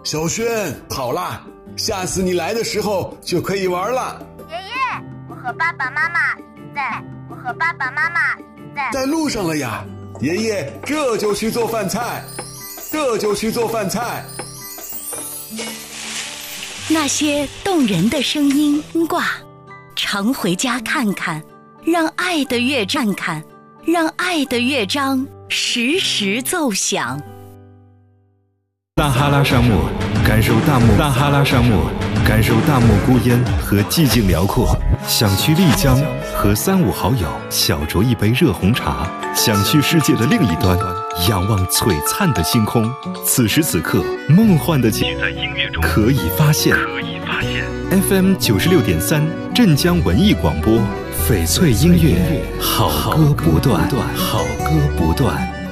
小轩，好啦，下次你来的时候就可以玩了。 爷爷，我和爸爸妈妈在路上了呀。爷爷这就去做饭菜。 那些动人的声音挂，常回家看看，让爱的乐章时时奏响。 撒哈拉沙漠，感受大漠孤烟和寂静辽阔。想去丽江，和3、5好友小酌一杯热红茶。想去世界的另一端，仰望璀璨的星空。此时此刻，梦幻的景在音乐中可以发现。FM 96.3镇江文艺广播，翡翠音乐，好歌不断。